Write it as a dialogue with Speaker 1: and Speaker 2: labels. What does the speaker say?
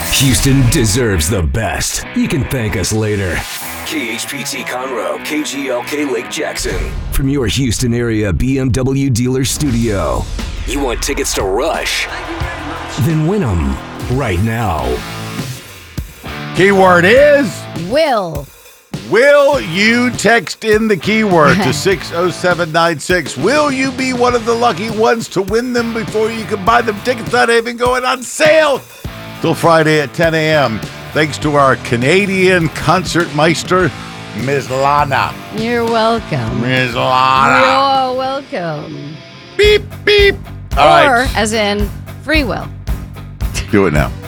Speaker 1: Houston deserves the best. You can thank us later. KHPT Conroe, KGLK Lake Jackson. From your Houston area BMW dealer studio. You want tickets to Rush? Then win them right now.
Speaker 2: Keyword is
Speaker 3: Will.
Speaker 2: Will you text in the keyword to 60796? Will you be one of the lucky ones to win them before you can buy them? Tickets not even going on sale till Friday at 10 a.m. Thanks to our Canadian concert meister, Ms. Lana.
Speaker 3: You're welcome.
Speaker 2: Ms. Lana.
Speaker 3: You're welcome.
Speaker 2: Beep, beep. All
Speaker 3: Or,
Speaker 2: right.
Speaker 3: as in, free will.
Speaker 2: Do it now.